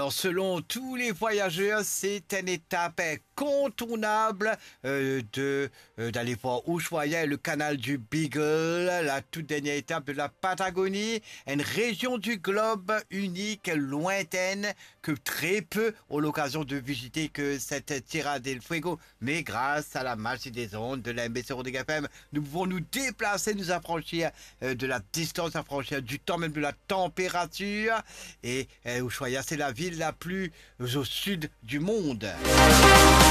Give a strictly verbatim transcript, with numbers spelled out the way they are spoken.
Alors, selon tous les voyageurs, c'est une étape incontournable euh, de euh, d'aller voir Ushuaia et le canal du Beagle, la toute dernière étape de la Patagonie, une région du globe unique, lointaine, que très peu ont l'occasion de visiter que cette Tierra del Fuego. Mais grâce à la magie des ondes de la M B C Rodrigue F M, nous pouvons nous déplacer, nous affranchir euh, de la distance, affranchir du temps, même de la température. Et euh, Ushuaia, c'est la ville la plus au sud du monde.